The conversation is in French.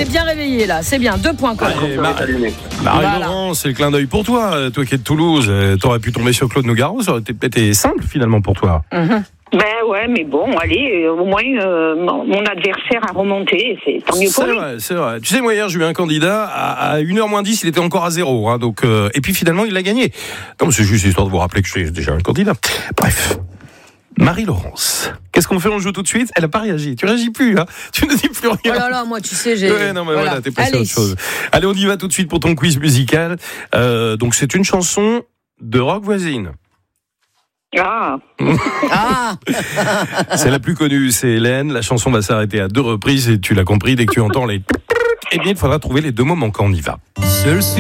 t'es bien réveillé là, c'est bien. 2 points quand même. Marie-Laurent, c'est le clin d'œil pour toi. Toi qui es de Toulouse, t'aurais pu tomber sur Claude Nougaro, ça aurait été simple finalement pour toi. Ben ouais, mais bon, allez, au moins mon adversaire a remonté, c'est tant mieux pour lui. C'est vrai. Tu sais, moi hier j'ai eu un candidat à 1h moins 10, il était encore à 0. Hein, donc, et puis finalement il l'a gagné. Non, c'est juste histoire de vous rappeler que je suis déjà un candidat. Bref. Marie-Laurence, qu'est-ce qu'on fait? On joue tout de suite? Elle n'a pas réagi. Tu réagis plus, hein? Tu ne dis plus rien. Oh là là, moi tu sais, j'ai... Ouais, non mais voilà, t'es passé à autre chose. Allez, on y va tout de suite pour ton quiz musical. Donc c'est une chanson de rock voisine. Ah. C'est la plus connue, c'est Hélène. La chanson va s'arrêter à 2 reprises et tu l'as compris, dès que tu entends les... Eh bien, il faudra trouver les 2 mots manquants, on y va.